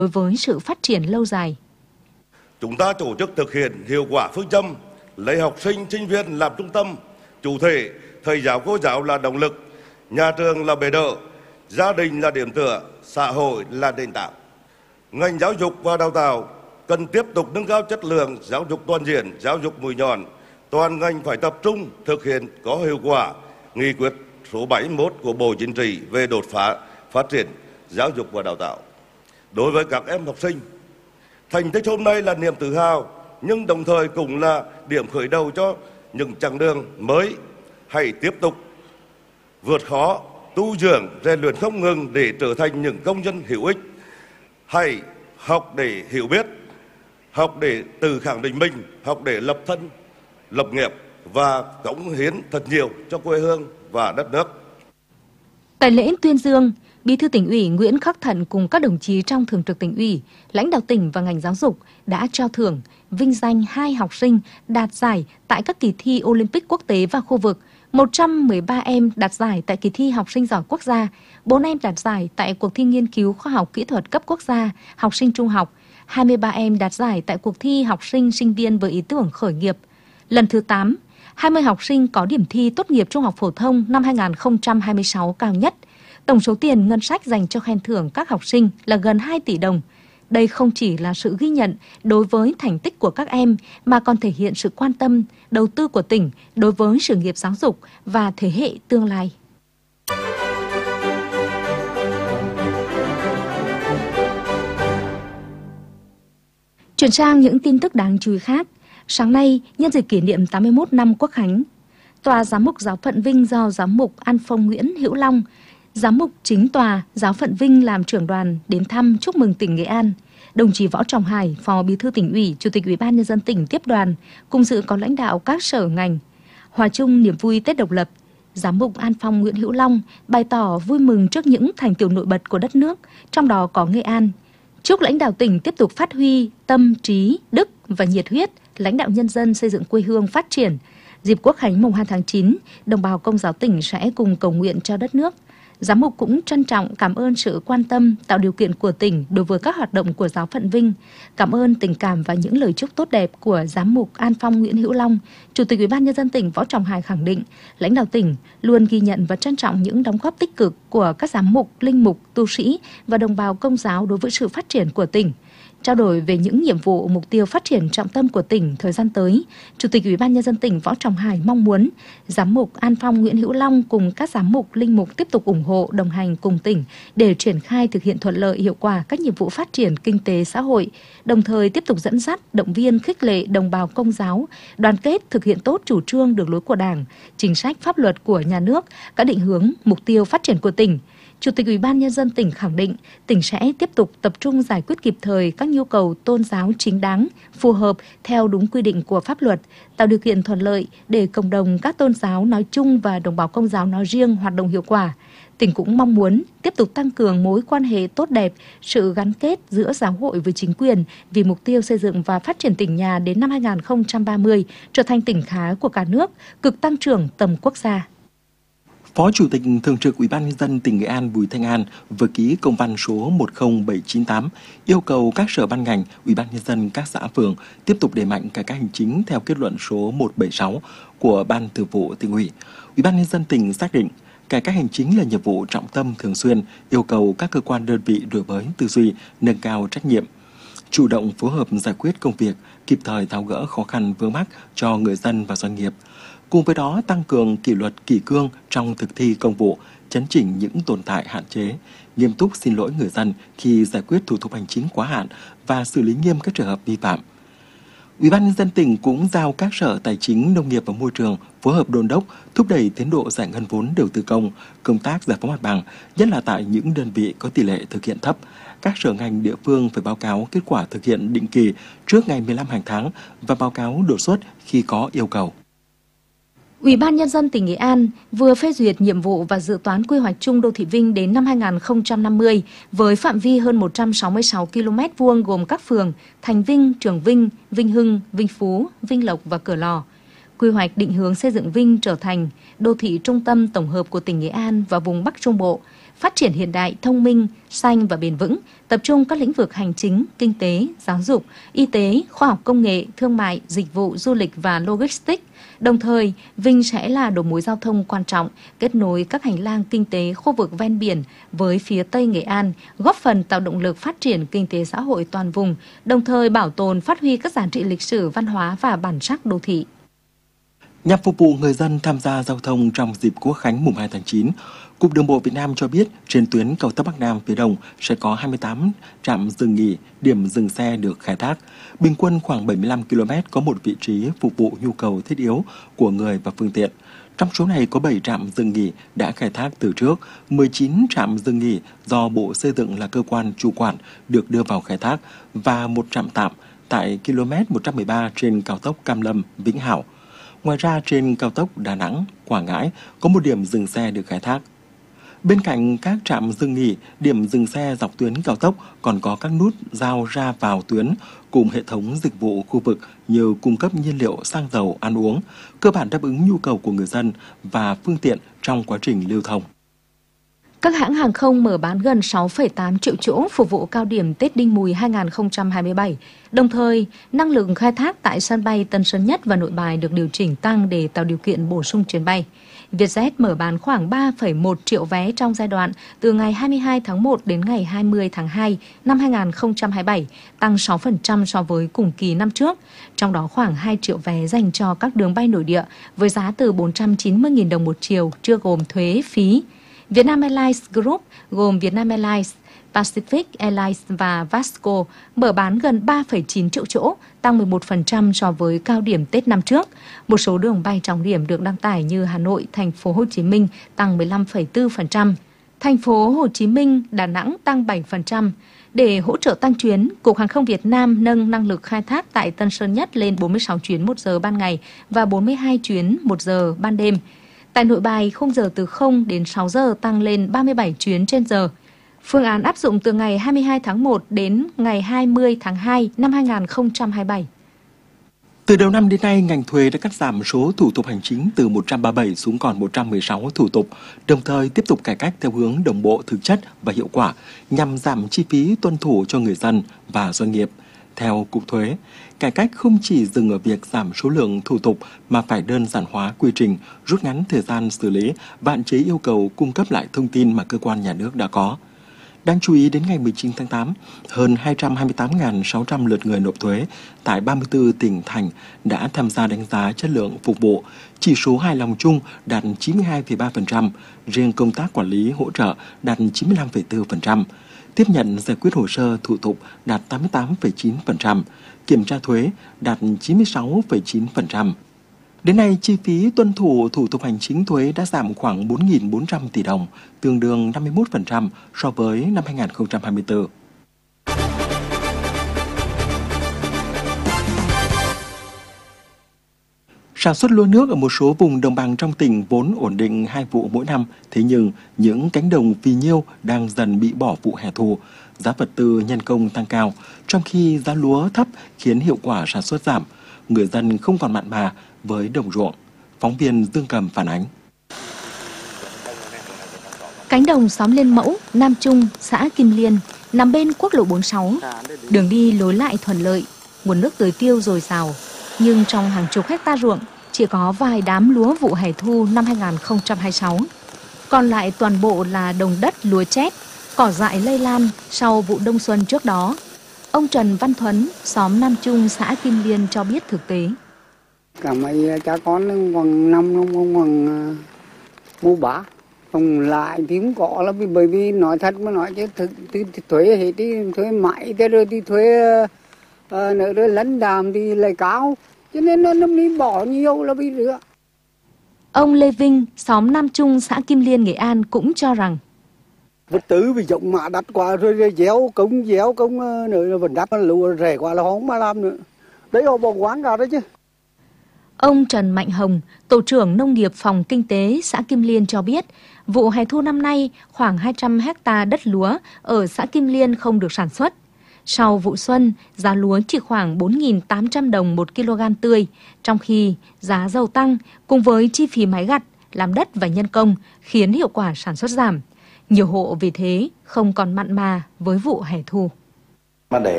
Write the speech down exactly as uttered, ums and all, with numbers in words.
đối với sự phát triển lâu dài. Chúng ta tổ chức thực hiện hiệu quả phương châm lấy học sinh, sinh viên làm trung tâm, chủ thể, thầy giáo cô giáo là động lực, nhà trường là bệ đỡ, gia đình là điểm tựa, xã hội là nền tảng. Ngành giáo dục và đào tạo cần tiếp tục nâng cao chất lượng giáo dục toàn diện, giáo dục mũi nhọn. Toàn ngành phải tập trung thực hiện có hiệu quả nghị quyết số bảy mươi mốt của Bộ Chính trị về đột phá phát triển giáo dục và đào tạo. Đối với các em học sinh, thành tích hôm nay là niềm tự hào, nhưng đồng thời cũng là điểm khởi đầu cho những chặng đường mới. Hãy tiếp tục vượt khó, tu dưỡng, rèn luyện không ngừng để trở thành những công dân hữu ích. Hãy học để hiểu biết, học để tự khẳng định mình, học để lập thân, lập nghiệp và cống hiến thật nhiều cho quê hương và đất nước. Tại lễ tuyên dương, Bí thư Tỉnh ủy Nguyễn Khắc Thận cùng các đồng chí trong Thường trực Tỉnh ủy, lãnh đạo tỉnh và ngành giáo dục đã trao thưởng, vinh danh hai học sinh đạt giải tại các kỳ thi Olympic quốc tế và khu vực, một trăm mười ba em đạt giải tại kỳ thi học sinh giỏi quốc gia, bốn em đạt giải tại cuộc thi nghiên cứu khoa học kỹ thuật cấp quốc gia, học sinh trung học, hai mươi ba em đạt giải tại cuộc thi học sinh sinh viên với ý tưởng khởi nghiệp. Lần thứ tám, hai mươi học sinh có điểm thi tốt nghiệp trung học phổ thông năm hai nghìn không trăm hai mươi sáu cao nhất. Tổng số tiền ngân sách dành cho khen thưởng các học sinh là gần hai tỷ đồng. Đây không chỉ là sự ghi nhận đối với thành tích của các em mà còn thể hiện sự quan tâm, đầu tư của tỉnh đối với sự nghiệp giáo dục và thế hệ tương lai. Chuyển sang những tin tức đáng chú ý khác. Sáng nay, nhân dịp kỷ niệm tám mươi mốt năm Quốc khánh, Tòa Giám mục Giáo phận Vinh do Giám mục An Phong Nguyễn Hữu Long, Giám mục chính tòa Giáo phận Vinh làm trưởng đoàn đến thăm chúc mừng tỉnh Nghệ An. Đồng chí Võ Trọng Hải, Phó Bí thư Tỉnh ủy, Chủ tịch Ủy ban nhân dân tỉnh tiếp đoàn, cùng dự có lãnh đạo các sở ngành. Hòa chung niềm vui Tết độc lập, Giám mục An Phong Nguyễn Hữu Long bày tỏ vui mừng trước những thành tựu nổi bật của đất nước, trong đó có Nghệ An. Chúc lãnh đạo tỉnh tiếp tục phát huy tâm trí, đức và nhiệt huyết, lãnh đạo nhân dân xây dựng quê hương phát triển. Dịp Quốc khánh mùng hai tháng chín, đồng bào Công giáo tỉnh sẽ cùng cầu nguyện cho đất nước. Giám mục cũng trân trọng cảm ơn sự quan tâm, tạo điều kiện của tỉnh đối với các hoạt động của Giáo phận Vinh. Cảm ơn tình cảm và những lời chúc tốt đẹp của Giám mục An Phong Nguyễn Hữu Long. Chủ tịch Ủy ban nhân dân tỉnh Võ Trọng Hải khẳng định, lãnh đạo tỉnh luôn ghi nhận và trân trọng những đóng góp tích cực của các giám mục, linh mục, tu sĩ và đồng bào Công giáo đối với sự phát triển của tỉnh. Trao đổi về những nhiệm vụ, mục tiêu phát triển trọng tâm của tỉnh thời gian tới, Chủ tịch Ủy ban nhân dân tỉnh Võ Trọng Hải mong muốn Giám mục An Phong Nguyễn Hữu Long cùng các giám mục, linh mục tiếp tục ủng hộ, đồng hành cùng tỉnh để triển khai thực hiện thuận lợi, hiệu quả các nhiệm vụ phát triển kinh tế xã hội, đồng thời tiếp tục dẫn dắt, động viên, khích lệ đồng bào Công giáo đoàn kết thực hiện tốt chủ trương, đường lối của Đảng, chính sách pháp luật của nhà nước, các định hướng, mục tiêu phát triển của tỉnh. Chủ tịch Ủy ban nhân dân tỉnh khẳng định, tỉnh sẽ tiếp tục tập trung giải quyết kịp thời các nhu cầu tôn giáo chính đáng, phù hợp theo đúng quy định của pháp luật, tạo điều kiện thuận lợi để cộng đồng các tôn giáo nói chung và đồng bào Công giáo nói riêng hoạt động hiệu quả. Tỉnh cũng mong muốn tiếp tục tăng cường mối quan hệ tốt đẹp, sự gắn kết giữa giáo hội với chính quyền vì mục tiêu xây dựng và phát triển tỉnh nhà đến năm hai nghìn không trăm ba mươi trở thành tỉnh khá của cả nước, cực tăng trưởng tầm quốc gia. Phó Chủ tịch Thường trực Ủy ban nhân dân tỉnh Nghệ An Bùi Thanh An vừa ký công văn số một không bảy chín tám yêu cầu các sở ban ngành, Ủy ban nhân dân các xã phường tiếp tục đẩy mạnh cải cách hành chính theo kết luận số một bảy sáu của Ban Thường vụ Tỉnh ủy. Ủy ban nhân dân tỉnh xác định cải cách hành chính là nhiệm vụ trọng tâm thường xuyên, yêu cầu các cơ quan đơn vị đổi mới tư duy, nâng cao trách nhiệm, chủ động phối hợp giải quyết công việc, kịp thời tháo gỡ khó khăn vướng mắc cho người dân và doanh nghiệp. Cùng với đó, tăng cường kỷ luật kỷ cương trong thực thi công vụ, chấn chỉnh những tồn tại hạn chế, nghiêm túc xin lỗi người dân khi giải quyết thủ tục hành chính quá hạn và xử lý nghiêm các trường hợp vi phạm. Ủy ban nhân dân tỉnh cũng giao các sở tài chính, nông nghiệp và môi trường phối hợp đôn đốc, thúc đẩy tiến độ giải ngân vốn đầu tư công, công tác giải phóng mặt bằng, nhất là tại những đơn vị có tỷ lệ thực hiện thấp. Các sở ngành địa phương phải báo cáo kết quả thực hiện định kỳ trước ngày mười lăm hàng tháng và báo cáo đột xuất khi có yêu cầu. Ủy ban nhân dân tỉnh Nghệ An vừa phê duyệt nhiệm vụ và dự toán quy hoạch chung đô thị Vinh đến năm hai nghìn không trăm năm mươi với phạm vi hơn một trăm sáu mươi sáu ki lô mét vuông gồm các phường Thành Vinh, Trường Vinh, Vinh Hưng, Vinh Phú, Vinh Lộc và Cửa Lò. Quy hoạch định hướng xây dựng Vinh trở thành đô thị trung tâm tổng hợp của tỉnh Nghệ An và vùng Bắc Trung Bộ, phát triển hiện đại, thông minh, xanh và bền vững, tập trung các lĩnh vực hành chính, kinh tế, giáo dục, y tế, khoa học công nghệ, thương mại, dịch vụ, du lịch và logistics. Đồng thời, Vinh sẽ là đầu mối giao thông quan trọng, kết nối các hành lang kinh tế khu vực ven biển với phía Tây Nghệ An, góp phần tạo động lực phát triển kinh tế xã hội toàn vùng, đồng thời bảo tồn, phát huy các giá trị lịch sử, văn hóa và bản sắc đô thị. Nhằm phục vụ người dân tham gia giao thông trong dịp Quốc khánh mùng hai tháng chín, Cục Đường bộ Việt Nam cho biết trên tuyến cao tốc Bắc Nam phía Đông sẽ có hai mươi tám trạm dừng nghỉ, điểm dừng xe được khai thác. Bình quân khoảng bảy mươi lăm ki lô mét có một vị trí phục vụ nhu cầu thiết yếu của người và phương tiện. Trong số này có bảy trạm dừng nghỉ đã khai thác từ trước, mười chín trạm dừng nghỉ do Bộ Xây dựng là cơ quan chủ quản được đưa vào khai thác và một trạm tạm tại km một trăm mười ba trên cao tốc Cam Lâm - Vĩnh Hảo. Ngoài ra, trên cao tốc Đà Nẵng - Quảng Ngãi có một điểm dừng xe được khai thác. Bên cạnh các trạm dừng nghỉ, điểm dừng xe dọc tuyến cao tốc còn có các nút giao ra vào tuyến cùng hệ thống dịch vụ khu vực như cung cấp nhiên liệu, xăng dầu, ăn uống, cơ bản đáp ứng nhu cầu của người dân và phương tiện trong quá trình lưu thông. Các hãng hàng không mở bán gần sáu phẩy tám triệu chỗ phục vụ cao điểm Tết Đinh Mùi hai không hai bảy. Đồng thời, năng lực khai thác tại sân bay Tân Sơn Nhất và Nội Bài được điều chỉnh tăng để tạo điều kiện bổ sung chuyến bay. Vietjet mở bán khoảng ba phẩy một triệu vé trong giai đoạn từ ngày hai mươi hai tháng một đến ngày hai mươi tháng hai năm hai không hai bảy, tăng sáu phần trăm so với cùng kỳ năm trước. Trong đó khoảng hai triệu vé dành cho các đường bay nội địa với giá từ bốn trăm chín mươi nghìn đồng một chiều, chưa gồm thuế, phí. Vietnam Airlines Group gồm Vietnam Airlines, Pacific Airlines và Vasco mở bán gần ba phẩy chín triệu chỗ, tăng mười một phần trăm so với cao điểm Tết năm trước. Một số đường bay trọng điểm được đăng tải như Hà Nội, Thành phố Hồ Chí Minh tăng mười lăm phẩy bốn phần trăm, Thành phố Hồ Chí Minh, Đà Nẵng tăng bảy phần trăm. Để hỗ trợ tăng chuyến, Cục Hàng không Việt Nam nâng năng lực khai thác tại Tân Sơn Nhất lên bốn mươi sáu chuyến một giờ ban ngày và bốn mươi hai chuyến một giờ ban đêm. Tại Nội Bài, khung giờ từ không đến sáu giờ tăng lên ba mươi bảy chuyến trên giờ. Phương án áp dụng từ ngày hai mươi hai tháng một đến ngày hai mươi tháng hai năm hai không hai bảy. Từ đầu năm đến nay, ngành thuế đã cắt giảm số thủ tục hành chính từ một trăm ba mươi bảy xuống còn một trăm mười sáu thủ tục, đồng thời tiếp tục cải cách theo hướng đồng bộ, thực chất và hiệu quả nhằm giảm chi phí tuân thủ cho người dân và doanh nghiệp. Theo Cục Thuế, cải cách không chỉ dừng ở việc giảm số lượng thủ tục mà phải đơn giản hóa quy trình, rút ngắn thời gian xử lý và hạn chế yêu cầu cung cấp lại thông tin mà cơ quan nhà nước đã có. Đáng chú ý, đến ngày mười chín tháng tám, hơn hai trăm hai mươi tám nghìn sáu trăm lượt người nộp thuế tại ba mươi tư tỉnh thành đã tham gia đánh giá chất lượng phục vụ. Chỉ số hài lòng chung đạt chín mươi hai phẩy ba phần trăm, riêng công tác quản lý hỗ trợ đạt chín mươi lăm phẩy bốn phần trăm. Tiếp nhận giải quyết hồ sơ thủ tục đạt tám mươi tám phẩy chín phần trăm, kiểm tra thuế đạt chín mươi sáu phẩy chín phần trăm. Đến nay, chi phí tuân thủ thủ tục hành chính thuế đã giảm khoảng bốn nghìn bốn trăm tỷ đồng, tương đương năm mươi mốt phần trăm so với năm hai không hai tư. Sản xuất lúa nước ở một số vùng đồng bằng trong tỉnh vốn ổn định hai vụ mỗi năm, thế nhưng những cánh đồng phì nhiêu đang dần bị bỏ vụ hè thu. Giá vật tư nhân công tăng cao, trong khi giá lúa thấp khiến hiệu quả sản xuất giảm. Người dân không còn mặn mà với đồng ruộng. Phóng viên Dương Cầm phản ánh. Cánh đồng xóm Liên Mẫu, Nam Trung, xã Kim Liên nằm bên quốc lộ bốn mươi sáu. Đường đi lối lại thuận lợi, nguồn nước tưới tiêu dồi dào. Nhưng trong hàng chục hecta ruộng chỉ có vài đám lúa vụ hè thu năm hai không hai sáu. Còn lại toàn bộ là đồng đất lúa chét, cỏ dại lây lan sau vụ đông xuân trước đó. Ông Trần Văn Thuấn, xóm Nam Trung, xã Kim Liên cho biết thực tế. Cả mấy cha con còn năm không còn mua bả, không lại thì cũng có là bởi vì nói thật mà nói chứ thực, thì, thì thuế thì, thì thuế mãi thế rồi thì thuế uh, nữa rồi lấn đàm thì lại cao, cho nên nó, nó đi bỏ nhiều là bị rửa. Ông Lê Vinh, xóm Nam Trung, xã Kim Liên, Nghệ An cũng cho rằng vật tư bị rộng mà đắt quá rồi, rồi déo công déo công nữa là vẫn đắt, lúa rẻ quá là không mà làm nữa. Đấy họ bỏ quán cả đấy chứ. Ông Trần Mạnh Hồng, tổ trưởng nông nghiệp phòng kinh tế xã Kim Liên cho biết, vụ hè thu năm nay khoảng hai trăm hecta đất lúa ở xã Kim Liên không được sản xuất. Sau vụ xuân, giá lúa chỉ khoảng bốn nghìn tám trăm đồng một kg tươi, trong khi giá dầu tăng cùng với chi phí máy gặt, làm đất và nhân công khiến hiệu quả sản xuất giảm. Nhiều hộ vì thế không còn mặn mà với vụ hè thu. Mà để